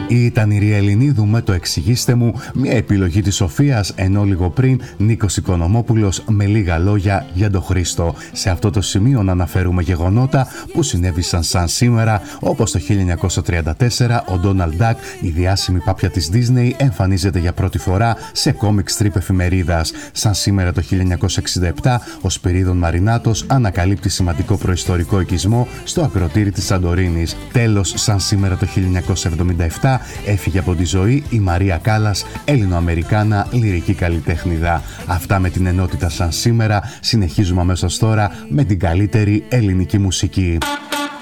Ήταν η Ria Ελληνίδου με το «Εξηγήστε μου», μια επιλογή της Σοφίας, ενώ λίγο πριν Νίκος Οικονομόπουλος με «Λίγα λόγια για τον Χρήστο». Σε αυτό το σημείο να αναφέρουμε γεγονότα που συνέβησαν σαν σήμερα, όπως το 1934 ο Ντόναλντ Ντακ, η διάσημη πάπια της Disney, εμφανίζεται για πρώτη φορά σε comic strip εφημερίδας. Σαν σήμερα το 1967 ο Σπυρίδων Μαρινάτος ανακαλύπτει σημαντικό προϊστορικό οικισμό στο ακροτήρι της Σαντορίνης. Τέλος, σαν σήμερα το 1977 έφυγε από τη ζωή η Μαρία Κάλλας, Έλληνο-Αμερικάνα λυρική καλλιτέχνηδα. Αυτά με την ενότητα σαν σήμερα. Συνεχίζουμε αμέσως τώρα με την καλύτερη ελληνική μουσική.